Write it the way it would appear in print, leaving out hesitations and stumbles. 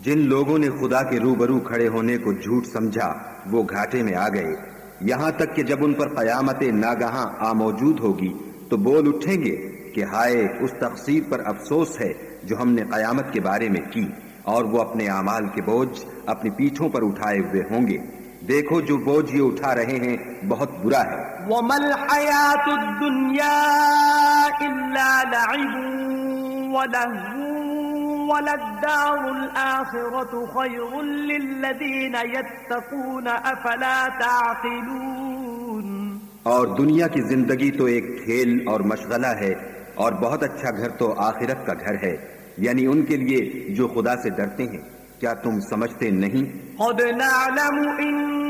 जिन लोगों ने खुदा के रूबरू खड़े होने को झूठ समझा वो घाटे में आ गए, यहाँ तक कि जब उन पर क़यामत नागहां आ मौजूद होगी तो बोल उठेंगे कि हाय, उस तक़सीर पर अफसोस है जो हमने क़यामत के बारे में की, और वो अपने आमाल के बोझ अपनी पीठों पर उठाए हुए होंगे। देखो, जो बोझ ये उठा रहे हैं बहुत बुरा है। वमल हयातुद दुनिया इल्ला लइबुन व लहवुन वलद्दारुल आखिरतु खैरुल लिल्लज़ीना यत्तक़ून अफला ताक़िलून। और दुनिया की जिंदगी तो एक खेल और मशगला है, और बहुत अच्छा घर तो आखिरत का घर है, यानी उनके लिए जो खुदा से डरते हैं। क्या तुम समझते नहीं? क़द नअलमु